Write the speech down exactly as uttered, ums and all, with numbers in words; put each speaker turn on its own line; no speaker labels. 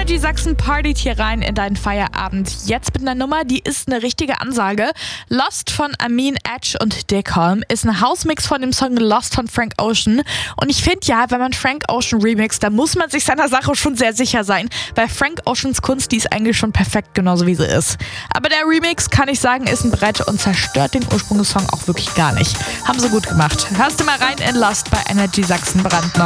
Energy Sachsen partyt hier rein in deinen Feierabend. Jetzt mit einer Nummer, die ist eine richtige Ansage. Lost von Amin, Edge und Dick Holm ist ein Housemix von dem Song Lost von Frank Ocean. Und ich finde ja, wenn man Frank Ocean remixt, dann muss man sich seiner Sache schon sehr sicher sein, weil Frank Oceans Kunst, die ist eigentlich schon perfekt, genauso wie sie ist. Aber der Remix, kann ich sagen, ist ein Brett und zerstört den Ursprungssong auch wirklich gar nicht. Haben sie gut gemacht. Hörst du mal rein in Lost bei Energy Sachsen brandneu.